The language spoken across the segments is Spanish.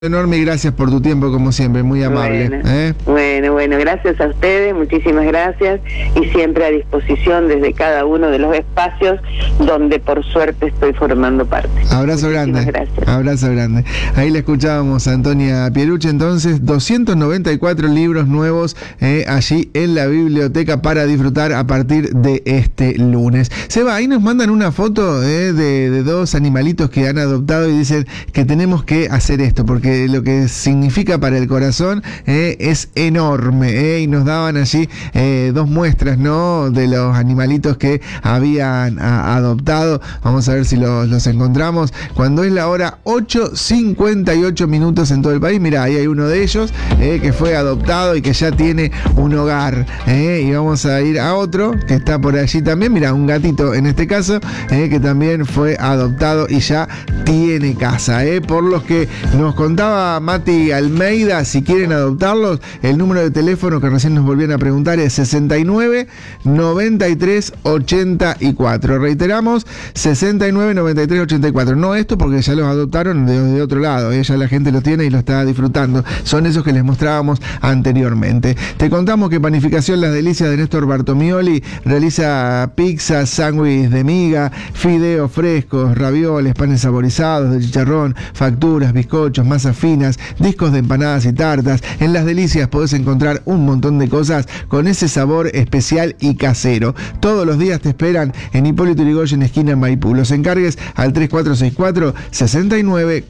Enorme y gracias por tu tiempo, como siempre, muy amable. Bueno, gracias a ustedes, muchísimas gracias, y siempre a disposición desde cada uno de los espacios donde por suerte estoy formando parte. Abrazo grande. Gracias. Abrazo grande. Ahí le escuchábamos a Antonia Pierucci. Entonces, 294 libros nuevos allí en la biblioteca para disfrutar a partir de este lunes. Seba, ahí nos mandan una foto de dos animalitos que han adoptado y dicen que tenemos que hacer esto, porque lo que significa para el corazón es enorme, y nos daban allí dos muestras, ¿no?, de los animalitos que habían adoptado. Vamos a ver si los encontramos. Cuando es la hora 8:58 minutos en todo el país, mira, ahí hay uno de ellos que fue adoptado y que ya tiene un hogar, y vamos a ir a otro que está por allí también, mira, un gatito en este caso, que también fue adoptado y ya tiene casa, por los que nos contaba Mati Almeida. Si quieren adoptarlos, el número de teléfono que recién nos volvían a preguntar es 69 93 84. Reiteramos, 69 93 84. No esto porque ya los adoptaron de otro lado, ya la gente los tiene y lo está disfrutando. Son esos que les mostrábamos anteriormente. Te contamos que Panificación Las Delicias de Néstor Bartomioli realiza pizza, sándwich de miga, fideos frescos, ravioles, panes saborizados de chicharrón, facturas, bizcochos, masas finas, discos de empanadas y tartas. En Las Delicias podés encontrar un montón de cosas con ese sabor especial y casero. Todos los días te esperan en Hipólito Yrigoyen, esquina Maipú. Los encargues al 3464 69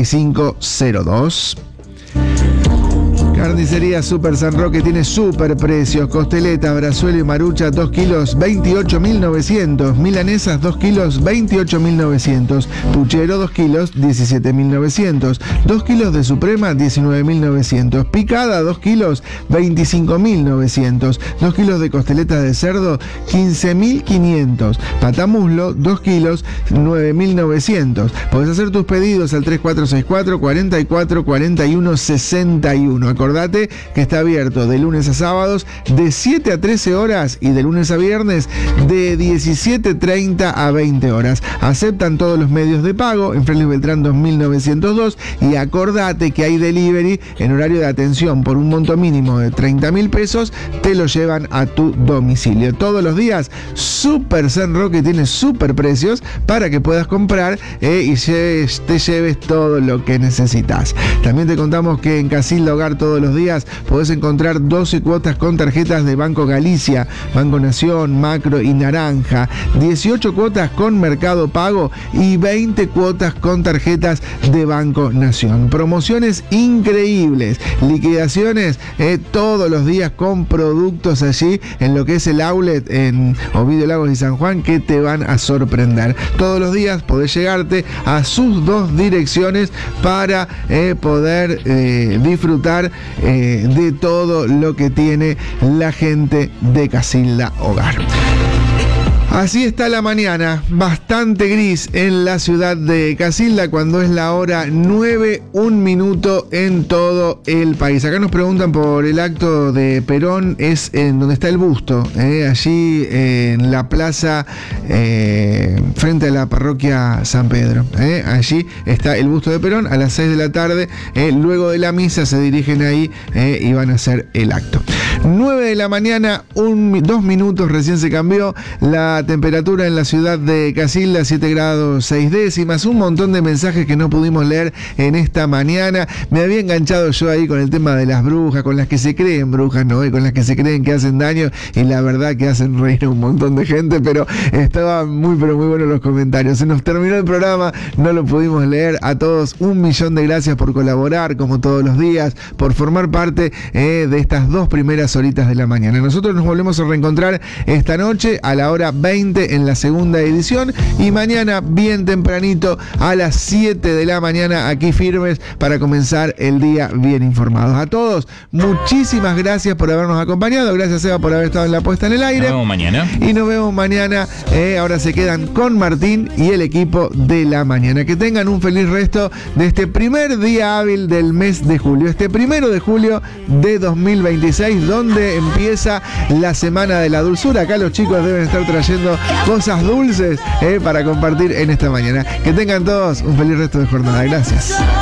4502. Carnicería Super San Roque tiene super precios. Costeleta, brazuelo y marucha, 2 kilos, 28.900. Milanesas, 2 kilos, 28.900. Puchero, 2 kilos, 17.900. 2 kilos de Suprema, 19.900. Picada, 2 kilos, 25.900. 2 kilos de costeleta de cerdo, 15.500. Patamuslo, 2 kilos, 9.900. Podés hacer tus pedidos al 3464 44 41 61. Acordate que está abierto de lunes a sábados de 7 a 13 horas y de lunes a viernes de 17:30 a 20 horas. Aceptan todos los medios de pago en Félix Beltrán 2902, y acordate que hay delivery en horario de atención por un monto mínimo de 30.000 pesos, te lo llevan a tu domicilio. Todos los días Super San Roque tiene super precios para que puedas comprar y te lleves todo lo que necesitas. También te contamos que en Casilda Hogar todos los días podés encontrar 12 cuotas con tarjetas de Banco Galicia, Banco Nación, Macro y Naranja, 18 cuotas con Mercado Pago y 20 cuotas con tarjetas de Banco Nación. Promociones increíbles, liquidaciones todos los días con productos allí en lo que es el outlet en Ovidio Lagos y San Juan, que te van a sorprender. Todos los días podés llegarte a sus dos direcciones para poder disfrutar de todo lo que tiene la gente de Casilda Hogar. Así está la mañana, bastante gris en la ciudad de Casilda cuando es la hora 9:01 en todo el país. Acá nos preguntan por el acto de Perón, es en donde está el busto, allí en la plaza frente a la parroquia San Pedro. Allí está el busto de Perón a las 6 de la tarde. Luego de la misa se dirigen ahí y van a hacer el acto. 9 de la mañana, 2 minutos, recién se cambió la temperatura en la ciudad de Casilda, 7 grados 6 décimas, un montón de mensajes que no pudimos leer en esta mañana. Me había enganchado yo ahí con el tema de las brujas, con las que se creen brujas, ¿no? Y con las que se creen que hacen daño, y la verdad que hacen reír a un montón de gente, pero estaban muy buenos los comentarios. Se nos terminó el programa, no lo pudimos leer. A todos, 1.000.000 de gracias por colaborar, como todos los días, por formar parte de estas dos primeras horitas de la mañana. Nosotros nos volvemos a reencontrar esta noche a la hora 20 en la segunda edición, y mañana bien tempranito a las 7 de la mañana aquí firmes para comenzar el día bien informados. A todos, muchísimas gracias por habernos acompañado. Gracias, Eva, por haber estado en la puesta en el aire. Nos vemos mañana. Y nos vemos mañana. Ahora se quedan con Martín y el equipo de la mañana. Que tengan un feliz resto de este primer día hábil del mes de julio. Este 1 de julio de 2026, donde empieza la Semana de la Dulzura. Acá los chicos deben estar trayendo cosas dulces para compartir en esta mañana. Que tengan todos un feliz resto de jornada. Gracias.